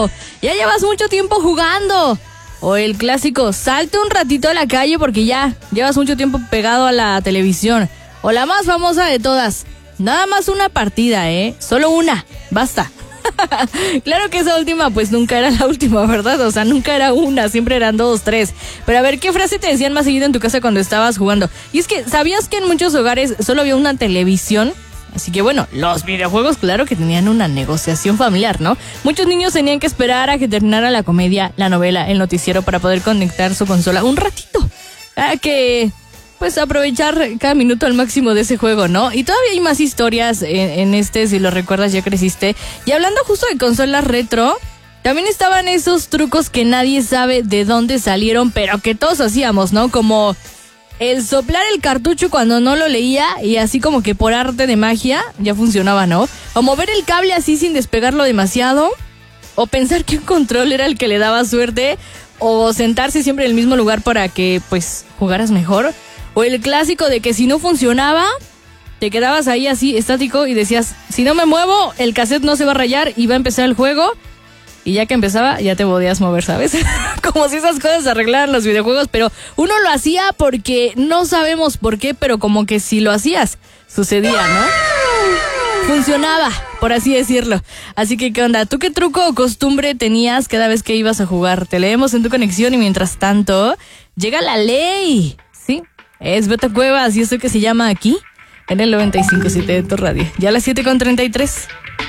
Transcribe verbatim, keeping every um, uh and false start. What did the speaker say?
o ya llevas mucho tiempo jugando. O el clásico, salte un ratito a la calle porque ya llevas mucho tiempo pegado a la televisión. O la más famosa de todas, nada más una partida, ¿eh? Solo una, basta. Claro que esa última pues nunca era la última, ¿verdad? O sea, nunca era una, siempre eran dos, tres. Pero a ver, ¿qué frase te decían más seguido en tu casa cuando estabas jugando? Y es que, ¿sabías que en muchos hogares solo había una televisión? Así que bueno, los videojuegos claro que tenían una negociación familiar, ¿no? Muchos niños tenían que esperar a que terminara la comedia, la novela, el noticiero para poder conectar su consola un ratito. Para que, pues, aprovechar cada minuto al máximo de ese juego, ¿no? Y todavía hay más historias en, en este, si lo recuerdas, ya creciste. Y hablando justo de consolas retro, también estaban esos trucos que nadie sabe de dónde salieron, pero que todos hacíamos, ¿no? Como el soplar el cartucho cuando no lo leía y así como que por arte de magia ya funcionaba, ¿no? O mover el cable así sin despegarlo demasiado. O pensar que un control era el que le daba suerte. O sentarse siempre en el mismo lugar para que, pues, jugaras mejor. O el clásico de que si no funcionaba, te quedabas ahí así estático y decías, si no me muevo, el cassette no se va a rayar y va a empezar el juego. Y ya que empezaba, ya te podías mover, ¿sabes? Como si esas cosas se arreglaran los videojuegos, pero uno lo hacía porque no sabemos por qué, pero como que si lo hacías, sucedía, ¿no? Funcionaba, por así decirlo. Así que, ¿qué onda? ¿Tú qué truco o costumbre tenías cada vez que ibas a jugar? Te leemos en tu conexión y mientras tanto, llega la ley. Sí, es Beto Cuevas y esto que se llama aquí, en el noventa y cinco punto siete de tu radio. Ya a las siete con treinta y tres.